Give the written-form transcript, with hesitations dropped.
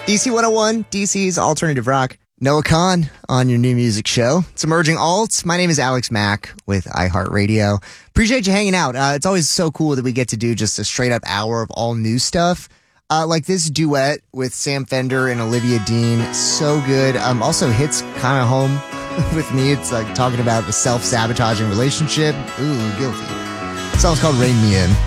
DC 101, DC's alternative rock. Noah Kahn on your new music show. It's Emerging Alt. My name is Alex Mack with iHeartRadio. Appreciate you hanging out. It's always so cool that we get to do just a straight up hour of all new stuff. Like this duet with Sam Fender and Olivia Dean. So good. Also hits kind of home with me. It's like talking about the self-sabotaging relationship. Ooh, guilty. The song's called Rain Me In.